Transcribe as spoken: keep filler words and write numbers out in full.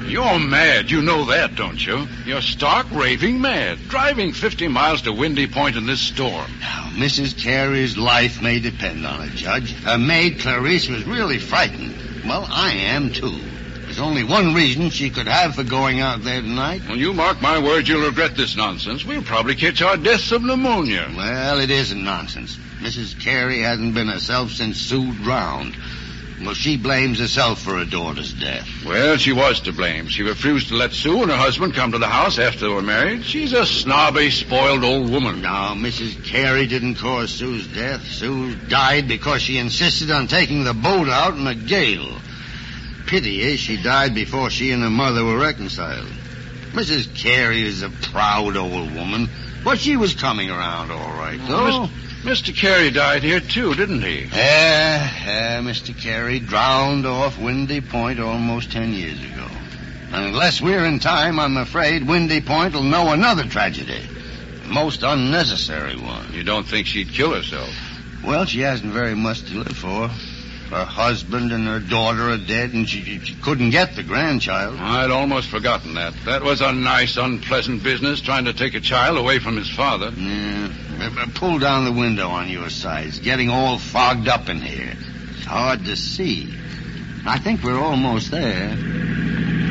You're mad. You know that, don't you? You're stark raving mad. Driving fifty miles to Windy Point in this storm. Now, Missus Carey's life may depend on it, Judge. Her maid, Clarice, was really frightened. Well, I am, too. There's only one reason she could have for going out there tonight. Well, you mark my words, you'll regret this nonsense. We'll probably catch our deaths of pneumonia. Well, it isn't nonsense. Missus Carey hasn't been herself since Sue drowned. Well, she blames herself for her daughter's death. Well, she was to blame. She refused to let Sue and her husband come to the house after they were married. She's a snobby, spoiled old woman. No, Missus Carey didn't cause Sue's death. Sue died because she insisted on taking the boat out in a gale. Pity is she died before she and her mother were reconciled. Missus Carey is a proud old woman, but she was coming around all right, though. Oh, Mister Carey died here, too, didn't he? Yeah, yeah, Mister Carey drowned off Windy Point almost ten years ago. And unless we're in time, I'm afraid Windy Point will know another tragedy. A most unnecessary one. You don't think she'd kill herself? Well, she hasn't very much to live for. Her husband and her daughter are dead, and she, she couldn't get the grandchild. I'd almost forgotten that. That was a nice, unpleasant business, trying to take a child away from his father. Yeah. Pull down the window on your side. It's getting all fogged up in here. It's hard to see. I think we're almost there.